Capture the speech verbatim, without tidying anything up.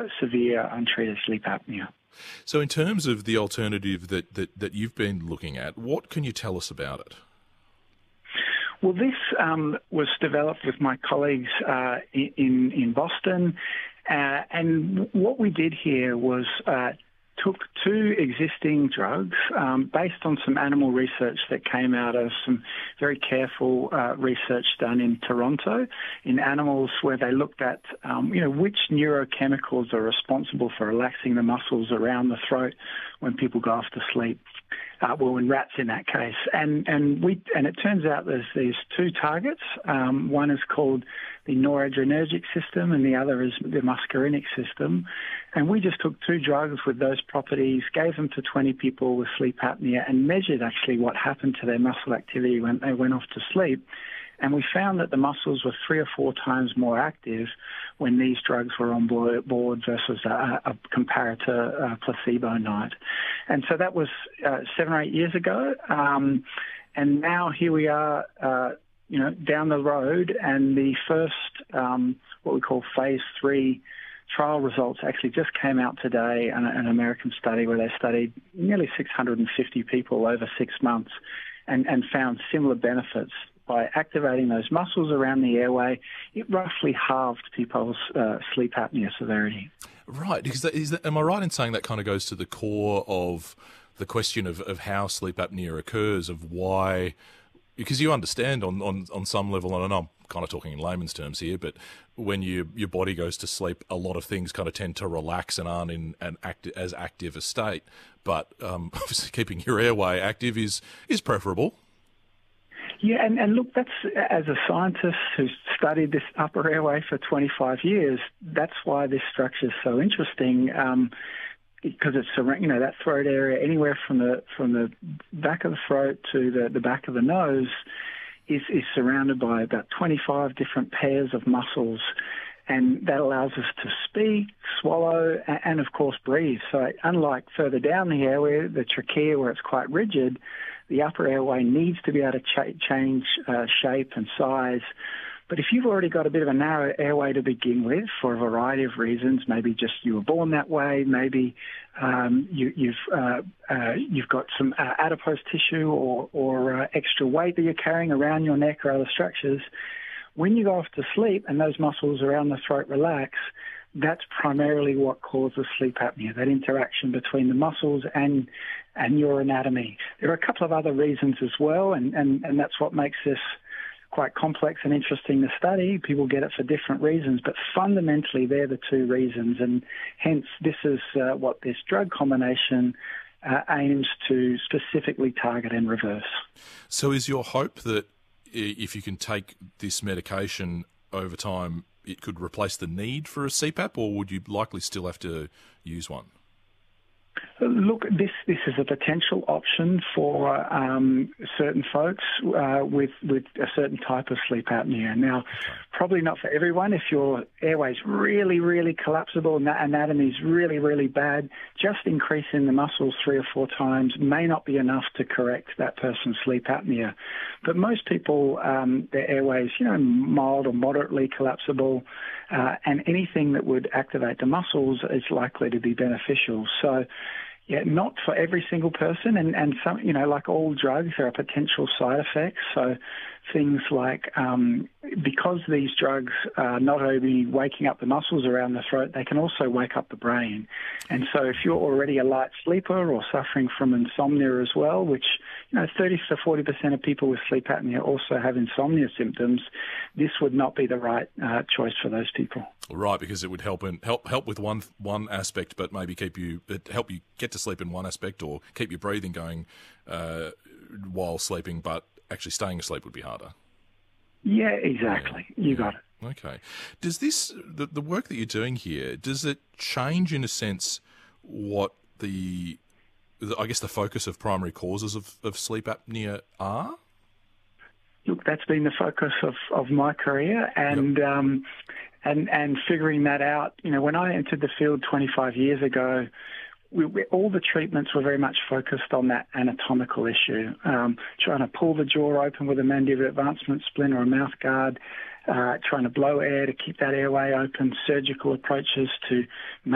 severe untreated sleep apnea. So in terms of the alternative that, that, that you've been looking at, what can you tell us about it? Well, this um, was developed with my colleagues uh, in, in Boston, uh, and what we did here was uh, took two existing drugs um, based on some animal research that came out of some very careful uh, research done in Toronto in animals where they looked at, um, you know, which neurochemicals are responsible for relaxing the muscles around the throat when people go off to sleep. Uh, well, in rats in that case, and and we and it turns out there's these two targets. Um, one is called the noradrenergic system, and the other is the muscarinic system. And we just took two drugs with those properties, gave them to twenty people with sleep apnea, and measured actually what happened to their muscle activity when they went off to sleep. And we found that the muscles were three or four times more active when these drugs were on board versus a, a comparator uh, placebo night. And so that was uh, seven or eight years ago. Um, and now here we are, uh, you know, down the road, and the first, um, what we call phase three trial results actually just came out today, an, an American study where they studied nearly six hundred fifty people over six months and, and found similar benefits. By activating those muscles around the airway, it roughly halved people's uh, sleep apnea severity. Right, because that, is that, am I right in saying that kind of goes to the core of the question of, of how sleep apnea occurs, of why, because you understand on, on, on some level, and I know I'm kind of talking in layman's terms here, but when you, your body goes to sleep, a lot of things kind of tend to relax and aren't in an act, as active a state, but um, obviously keeping your airway active is, is preferable. Yeah, and, and look, that's, as a scientist who's studied this upper airway for twenty-five years, that's why this structure is so interesting, um, because it's, you know, that throat area, anywhere from the from the back of the throat to the, the back of the nose, is, is surrounded by about twenty-five different pairs of muscles, and that allows us to speak, swallow, and, and of course, breathe. So unlike further down the airway, the trachea, where it's quite rigid, the upper airway needs to be able to ch- change uh, shape and size. But if you've already got a bit of a narrow airway to begin with for a variety of reasons, maybe just you were born that way, maybe um, you, you've uh, uh, you've got some uh, adipose tissue or, or uh, extra weight that you're carrying around your neck or other structures, when you go off to sleep and those muscles around the throat relax, that's primarily what causes sleep apnea, that interaction between the muscles and and your anatomy. There are a couple of other reasons as well, and, and, and that's what makes this quite complex and interesting to study. People get it for different reasons, but fundamentally they're the two reasons, and hence this is uh, what this drug combination uh, aims to specifically target and reverse. So is your hope that if you can take this medication over time, it could replace the need for a C PAP, or would you likely still have to use one? Look, this this is a potential option for um, certain folks uh, with with a certain type of sleep apnea. Now, okay. Probably not for everyone. If your airway's really, really collapsible and that anatomy's really, really bad, just increasing the muscles three or four times may not be enough to correct that person's sleep apnea. But most people, um, their airways, you know, mild or moderately collapsible, uh, and anything that would activate the muscles is likely to be beneficial. So, yeah, not for every single person, and, and some, you know, like all drugs, there are potential side effects. So things like, um, because these drugs are not only waking up the muscles around the throat, they can also wake up the brain. And so if you're already a light sleeper or suffering from insomnia as well, which, you know, thirty to forty percent of people with sleep apnea also have insomnia symptoms, this would not be the right uh, choice for those people. Right, because it would help in, help help with one one aspect, but maybe keep you help you get to sleep in one aspect, or keep your breathing going uh, while sleeping, but actually staying asleep would be harder. Yeah, exactly. Yeah. You got it. Okay. Does this the the work that you're doing here, does it change in a sense what the, the I guess the focus of primary causes of, of sleep apnea are? Look, that's been the focus of, of my career, and yep. um, and and figuring that out. You know, when I entered the field twenty-five years ago, we, we, all the treatments were very much focused on that anatomical issue, um, trying to pull the jaw open with a mandibular advancement splint or a mouth guard, uh, trying to blow air to keep that airway open, surgical approaches to